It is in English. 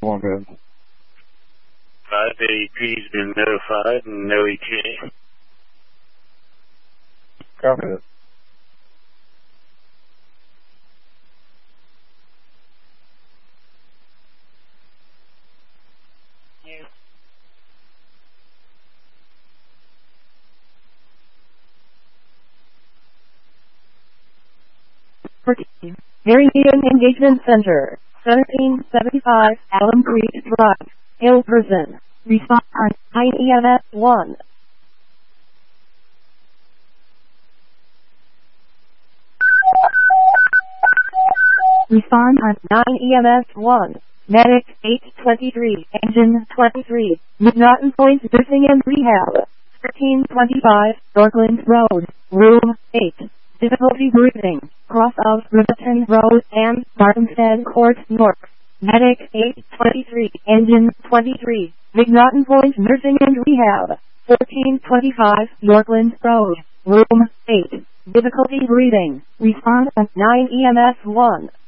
Go ahead. 5 AEP's been notified and no ETA. Go ahead. Meridian Engagement Center, 1775 Alum Creek Drive, Hilversum. Response 9 EMS 1. Respond on 9 EMS 1. Medic 823, Engine 23, McNaughton Point Nursing and Rehab, 1325 Dorkland Road, Room 8. Difficulty breathing, cross of Riverton Road and Martinstead Court North. Medic 823, Engine 23, McNaughton Point Nursing and Rehab, 1425 Yorkland Road, Room 8. Difficulty breathing. Response at 9 EMS 1.